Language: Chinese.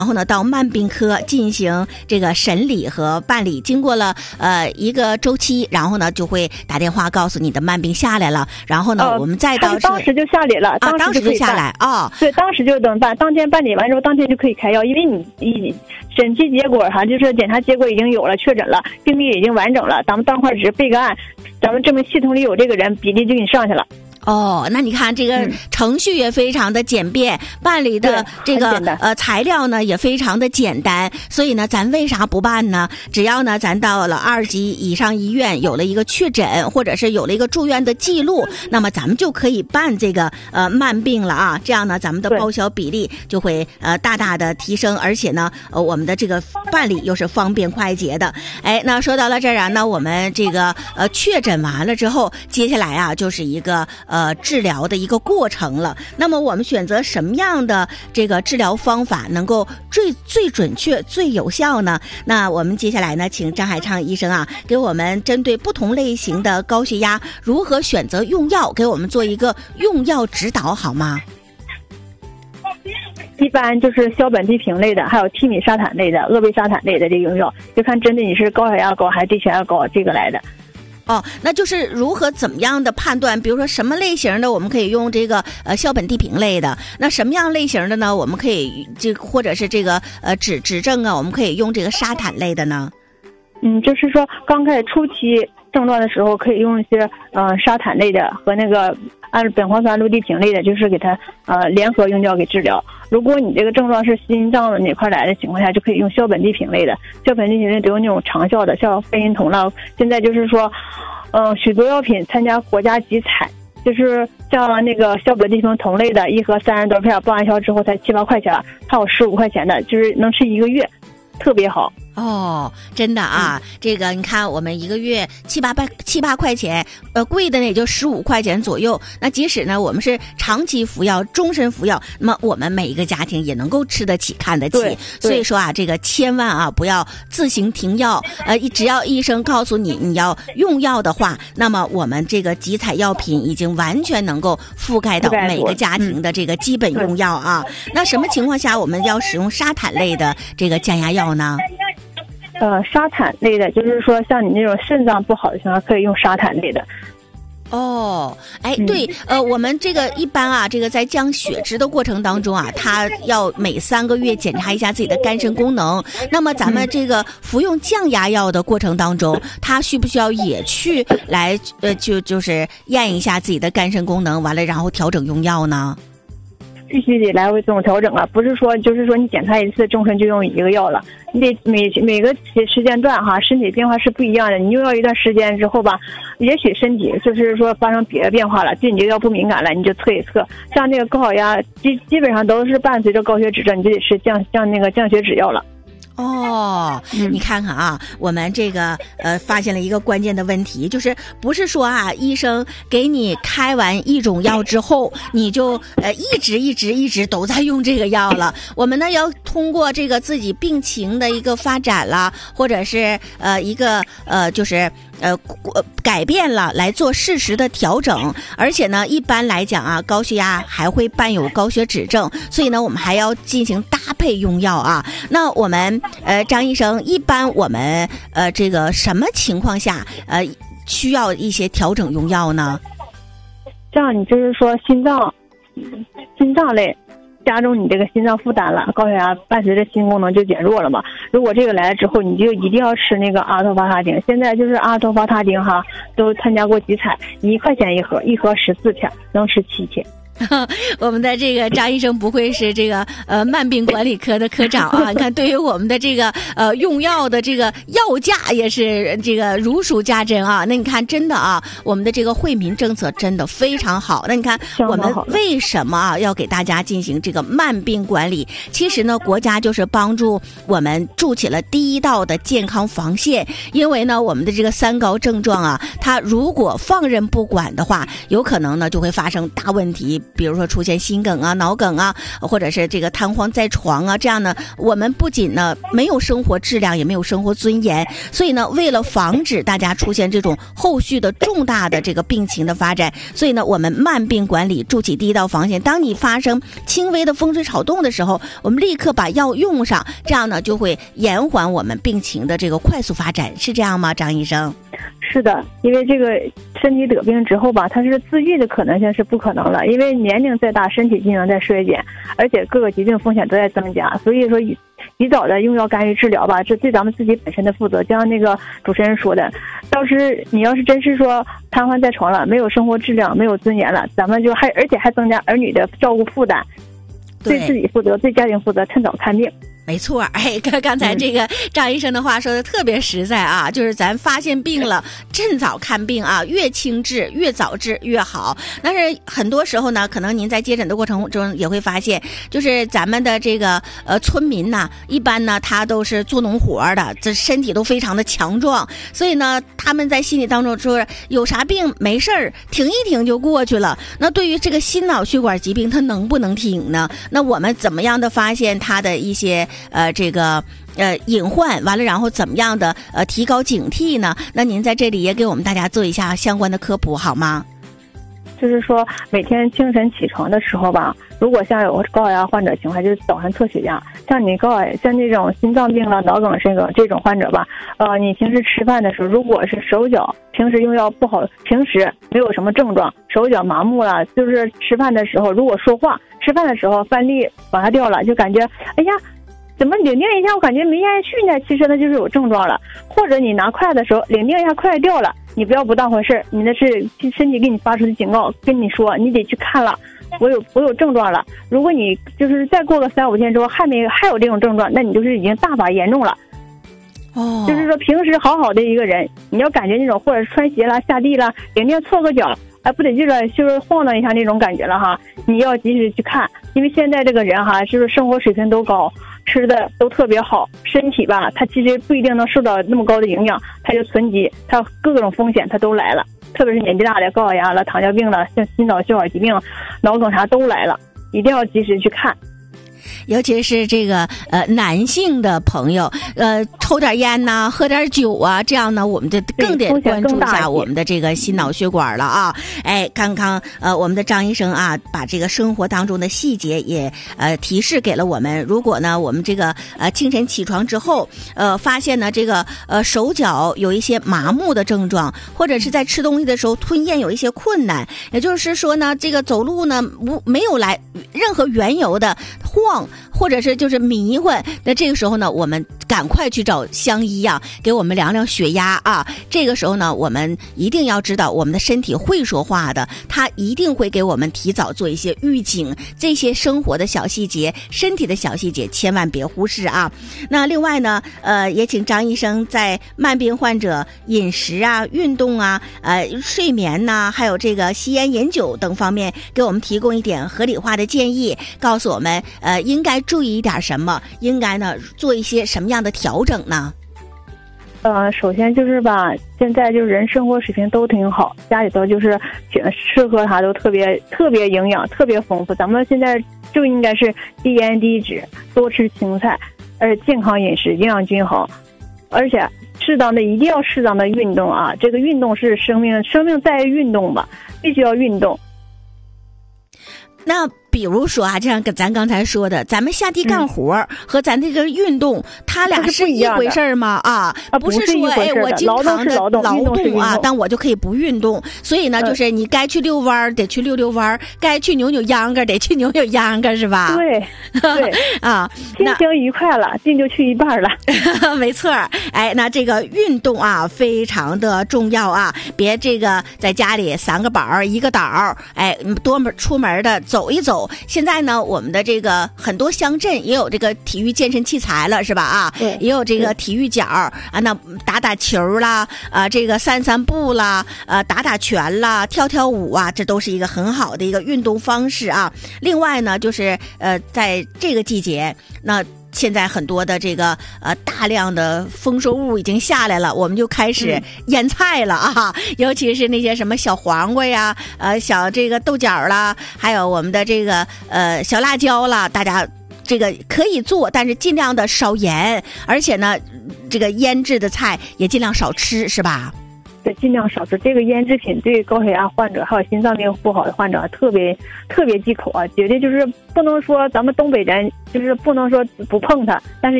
然后呢，到慢病科进行这个审理和办理，经过了一个周期，然后呢就会打电话告诉你的慢病下来了，然然后呢，我们再到当时就下来了， 当时就下来啊。 对，当时就等办，当天办理完之后，当天就可以开药，因为你审期结果哈，就是检查结果已经有了，确诊了，病历已经完整了，咱们当块只是备个案，咱们证明系统里有这个人，比例就给你上去了。 哦，那你看这个程序也非常的简便，办理的这个材料呢也非常的简单，所以呢咱为啥不办呢？只要呢咱到了2级以上医院有了一个确诊，或者是有了一个住院的记录，那么咱们就可以办这个慢病了啊，这样呢咱们的报销比例就会大大的提升，而且呢我们的这个办理又是方便快捷的。哎，那说到了这儿啊，那我们这个确诊完了之后，接下来啊就是一个治疗的一个过程了。那么我们选择什么样的这个治疗方法能够最准确、最有效呢？那我们接下来呢，请张海畅医生啊，给我们针对不同类型的高血压如何选择用药，给我们做一个用药指导好吗？ 一般就是硝苯地平类的，还有替米沙坦类的、鄂贝沙坦类的这个用药，就看针对你是高血压高还是低血压高这个来的。 哦，那就是如何怎么样的判断，比如说什么类型的我们可以用这个硝苯地平类的，那什么样类型的呢我们可以或者是这个指证啊我们可以用这个沙坦类的呢？ 就是说刚开始初期症状的时候可以用一些沙坦类的和那个苯磺酸氯地平类的，就是给它联合用药给治疗。如果你这个症状是心脏哪块来的情况下，就可以用硝苯地平类的。硝苯地平类都有那种长效的，像贝因酮了。现在就是说许多药品参加国家集采，就是像那个硝苯地平酮类的1盒30多片，报完销之后才7-8块钱，还有15块钱的，就是能吃1个月，特别好。 哦，真的啊，这个你看我们1个月7-8块钱，贵的呢也就15块钱左右。那即使呢我们是长期服药、终身服药，那么我们每一个家庭也能够吃得起、看得起。所以说啊，这个千万啊不要自行停药。只要医生告诉你要用药的话，那么我们这个集采药品已经完全能够覆盖到每个家庭的这个基本用药啊。那什么情况下我们要使用沙坦类的这个降压药呢？ 沙坦类的，就是说像你那种肾脏不好的情况下，可以用沙坦类的。 哦，哎，对，我们这个一般啊，这个在降血脂的过程当中啊，他要每3个月检查一下自己的肝肾功能。那么咱们这个服用降压药的过程当中，他需不需要也去来就是验一下自己的肝肾功能，完了然后调整用药呢？ 必须得来回这种调整啊，不是说就是说你检查一次终身就用1个药了，你得每个时间段哈，身体变化是不一样的。你用药一段时间之后吧，也许身体就是说发生别的变化了，对你这个药不敏感了，你就测一测。像这个高血压基本上都是伴随着高血脂症，你就得吃降血脂药了。 哦，你看看啊，我们这个发现了一个关键的问题，就是不是说啊，医生给你开完一种药之后，你就一直都在用这个药了。我们呢要通过这个自己病情的一个发展啦，或者是一个就是改变了来做适时的调整。而且呢，一般来讲啊，高血压还会伴有高血脂症，所以呢，我们还要进行搭配用药啊。那我们张医生，一般我们这个什么情况下需要一些调整用药呢？ 这样你就是说心脏类加重你这个心脏负担了，高血压伴随着心功能就减弱了嘛。如果这个来了之后，你就一定要吃那个阿托伐他汀。现在就是阿托伐他汀哈，都参加过集采，1块钱1盒，1盒14片，能吃7天。 我们的这个张医生不愧是这个慢病管理科的科长啊！你看，对于我们的这个用药的这个药价也是这个如数家珍啊。那你看，真的啊，我们的这个惠民政策真的非常好。那你看，我们为什么啊要给大家进行这个慢病管理？其实呢，国家就是帮助我们筑起了第一道的健康防线。因为呢，我们的这个3高症状啊，它如果放任不管的话，有可能呢就会发生大问题。 比如说出现心梗啊、脑梗啊，或者是这个瘫痪在床啊，这样呢，我们不仅呢没有生活质量，也没有生活尊严。所以呢，为了防止大家出现这种后续的重大的这个病情的发展，所以呢，我们慢病管理筑起第一道防线。当你发生轻微的风吹草动的时候，我们立刻把药用上，这样呢就会延缓我们病情的这个快速发展，是这样吗，张医生？ 是的，因为这个身体得病之后吧，它是自愈的可能性是不可能了，因为年龄再大，身体机能在衰减，而且各个疾病风险都在增加，所以说及早的用药干预治疗吧，这对咱们自己本身的负责。就像那个主持人说的，你要是真是说瘫痪在床了，没有生活质量，没有尊严了，咱们就而且还增加儿女的照顾负担，对自己负责，对家庭负责，趁早看病。 没错，哎，刚才这个张医生的话说的特别实在啊，就是咱发现病了，趁早看病啊，越轻治越早治越好。但是很多时候呢，可能您在接诊的过程中也会发现，就是咱们的这个村民呢，一般呢他都是做农活的，这身体都非常的强壮，所以呢他们在心里当中说有啥病没事儿，挺一挺就过去了。那对于这个心脑血管疾病，它能不能挺呢？那我们怎么样的发现它的一些隐患，完了然后怎么样的提高警惕呢？那您在这里也给我们大家做一下相关的科普好吗？ 就是说每天清晨起床的时候吧，如果像有高血压患者情况，就是早上测血压，像那种心脏病了、脑梗这种患者吧，你平时吃饭的时候，如果是手脚平时用药不好，平时没有什么症状，手脚麻木了，就是吃饭的时候如果说话，吃饭的时候饭粒往下掉了，就感觉哎呀怎么领定一下我感觉没咽下去呢，其实那就是有症状了。或者你拿筷子的时候领定一下筷子掉了，你不要不当回事，你那是身体给你发出的警告，跟你说你得去看了，我有症状了。如果你就是再过个3-5天之后还有这种症状，那你就是已经大发严重了。就是说平时好好的一个人，你要感觉那种或者穿鞋啦、下地啦，领定错个脚，不得劲了，就是晃荡一下那种感觉了哈，你要及时去看。因为现在这个人哈，就是生活水平都高，吃的都特别好，身体吧，它其实不一定能受到那么高的营养，它就存积，它各种风险它都来了，特别是年纪大的高血压了、糖尿病了、像心脑血管疾病、脑梗啥都来了，一定要及时去看。 尤其是这个男性的朋友，抽点烟呐、喝点酒啊，这样呢，我们就更得关注一下我们的这个心脑血管了啊！哎，刚刚我们的张医生啊，把这个生活当中的细节也提示给了我们。如果呢，我们这个清晨起床之后，发现呢这个手脚有一些麻木的症状，或者是在吃东西的时候吞咽有一些困难，也就是说呢，这个走路呢没有来任何缘由的晃，或者是就是迷混，那这个时候呢，我们赶快去找乡医啊，给我们量量血压啊。这个时候呢，我们一定要知道，我们的身体会说话的，它一定会给我们提早做一些预警。这些生活的小细节、身体的小细节，千万别忽视啊。那另外呢，也请张医生在慢病患者饮食啊、运动啊、睡眠呐、还有这个吸烟饮酒等方面，给我们提供一点合理化的建议，告诉我们应该注意一点什么，应该呢做一些什么样的调整呢？ 首先就是吧，现在就是人生活水平都挺好，家里头就是吃喝啥都特别营养，特别丰富。咱们现在就应该是低盐低脂，多吃青菜，而且健康饮食，营养均衡，而且一定要适当的运动啊！这个运动是生命在于运动吧，必须要运动。 那比如说啊，就像咱刚才说的，咱们下地干活和咱这个运动，它俩是一回事吗？不是说我经常的劳动啊，但我就可以不运动。所以呢，就是你该去遛弯得去遛弯，该去扭秧歌得去扭秧歌，是吧？ 对啊， 心情愉快了，劲就去一半了。 没错，哎，那这个运动啊非常的重要啊，别这个在家里3个宝1个岛，哎，多出门的走一走。现在呢，我们的这个很多乡镇也有这个体育健身器材了，是吧？啊，也有这个体育角啊，那打球啦，这个散步啦，打拳啦，跳舞啊，这都是一个很好的一个运动方式啊。另外呢，就是在这个季节，那现在很多的这个大量的丰收物已经下来了，我们就开始腌菜了啊，尤其是那些什么小黄瓜呀，小这个豆角啦，还有我们的这个小辣椒啦，大家这个可以做，但是尽量的少盐，而且呢，这个腌制的菜也尽量少吃，是吧？ 对，尽量少吃。这个腌制品对高血压患者还有心脏病不好的患者特别忌口啊，绝对就是不能说咱们东北人就是不能说不碰它，但是